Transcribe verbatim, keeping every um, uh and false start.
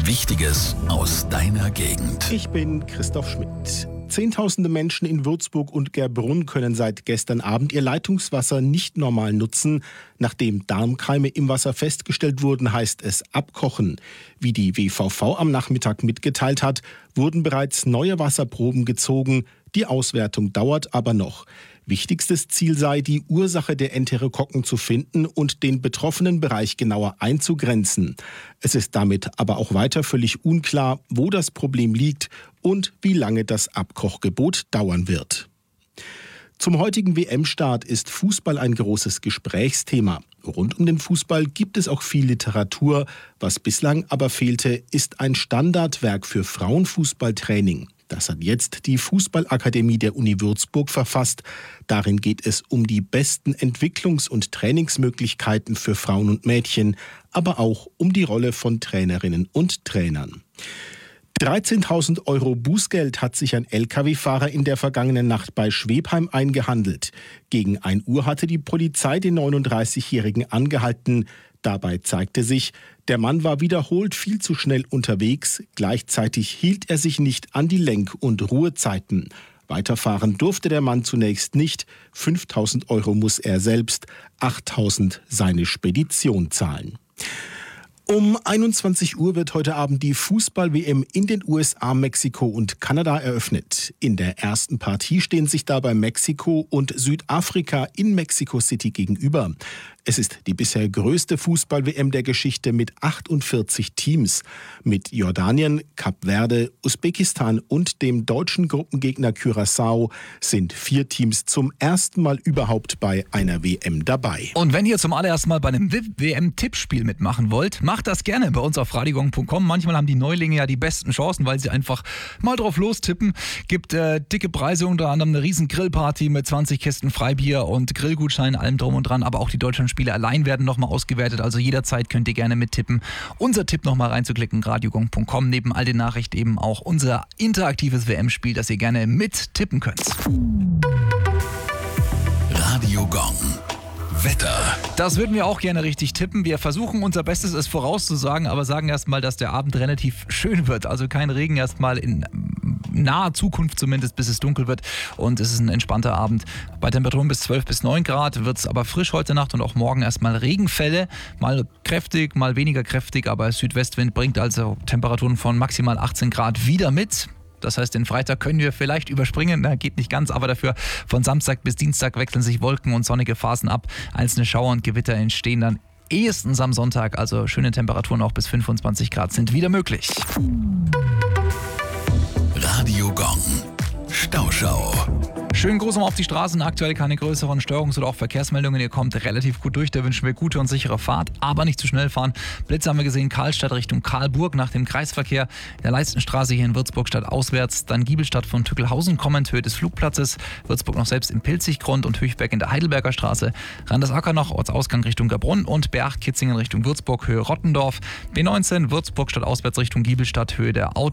Wichtiges aus deiner Gegend. Ich bin Christoph Schmidt. Zehntausende Menschen in Würzburg und Gerbrunn können seit gestern Abend ihr Leitungswasser nicht normal nutzen. Nachdem Darmkeime im Wasser festgestellt wurden, heißt es abkochen. Wie die W V V am Nachmittag mitgeteilt hat, wurden bereits neue Wasserproben gezogen. Die Auswertung dauert aber noch. Wichtigstes Ziel sei, die Ursache der Enterokokken zu finden und den betroffenen Bereich genauer einzugrenzen. Es ist damit aber auch weiter völlig unklar, wo das Problem liegt und wie lange das Abkochgebot dauern wird. Zum heutigen W M-Start ist Fußball ein großes Gesprächsthema. Rund um den Fußball gibt es auch viel Literatur. Was bislang aber fehlte, ist ein Standardwerk für Frauenfußballtraining. Das hat jetzt die Fußballakademie der Uni Würzburg verfasst. Darin geht es um die besten Entwicklungs- und Trainingsmöglichkeiten für Frauen und Mädchen, aber auch um die Rolle von Trainerinnen und Trainern. dreizehntausend Euro Bußgeld hat sich ein L K W-Fahrer in der vergangenen Nacht bei Schwebheim eingehandelt. Gegen ein Uhr hatte die Polizei den neununddreißigjährigen angehalten. Dabei zeigte sich, der Mann war wiederholt viel zu schnell unterwegs. Gleichzeitig hielt er sich nicht an die Lenk- und Ruhezeiten. Weiterfahren durfte der Mann zunächst nicht. fünftausend Euro muss er selbst, achttausend seine Spedition zahlen. Um einundzwanzig Uhr wird heute Abend die Fußball-W M in den U S A, Mexiko und Kanada eröffnet. In der ersten Partie stehen sich dabei Mexiko und Südafrika in Mexico City gegenüber. Es ist die bisher größte Fußball-W M der Geschichte mit achtundvierzig Teams. Mit Jordanien, Kap Verde, Usbekistan und dem deutschen Gruppengegner Curaçao sind vier Teams zum ersten Mal überhaupt bei einer W M dabei. Und wenn ihr zum allerersten Mal bei einem W M-Tippspiel mitmachen wollt, macht das gerne bei uns auf radiogong punkt com. Manchmal haben die Neulinge ja die besten Chancen, weil sie einfach mal drauf lostippen. Gibt äh, dicke Preise, unter anderem eine riesen Grillparty mit zwanzig Kästen Freibier und Grillgutschein, allem drum und dran. Aber auch die Deutschlandspiele allein werden nochmal ausgewertet. Also jederzeit könnt ihr gerne mittippen. Unser Tipp nochmal reinzuklicken, radiogong punkt com. Neben all den Nachrichten eben auch unser interaktives W M-Spiel, das ihr gerne mittippen könnt. Radio Gong. Wetter. Das würden wir auch gerne richtig tippen. Wir versuchen unser Bestes, es vorauszusagen, aber sagen erstmal, dass der Abend relativ schön wird. Also kein Regen erstmal in naher Zukunft zumindest, bis es dunkel wird. Und es ist ein entspannter Abend. Bei Temperaturen bis zwölf bis neun Grad wird es aber frisch heute Nacht und auch morgen erstmal Regenfälle. Mal kräftig, mal weniger kräftig, aber Südwestwind bringt also Temperaturen von maximal achtzehn Grad wieder mit. Das heißt, den Freitag können wir vielleicht überspringen, na, geht nicht ganz, aber dafür von Samstag bis Dienstag wechseln sich Wolken und sonnige Phasen ab. Einzelne Schauer und Gewitter entstehen dann ehestens am Sonntag, also schöne Temperaturen auch bis fünfundzwanzig Grad sind wieder möglich. Radio Gong. Stauschau. Schönen Gruß auf die Straßen. Aktuell keine größeren Störungs- oder auch Verkehrsmeldungen. Ihr kommt relativ gut durch. Da wünschen wir gute und sichere Fahrt, aber nicht zu schnell fahren. Blitze haben wir gesehen, Karlstadt Richtung Karlburg nach dem Kreisverkehr. In der Leistenstraße hier in Würzburg Stadt auswärts. Dann Giebelstadt von Tückelhausen kommend, Höhe des Flugplatzes. Würzburg noch selbst im Pilziggrund und Höchberg in der Heidelberger Straße. Randesacker noch, Ortsausgang Richtung Gabrunn und B acht Kitzingen Richtung Würzburg, Höhe Rottendorf. B neunzehn Würzburg Stadt auswärts Richtung Giebelstadt, Höhe der Auto.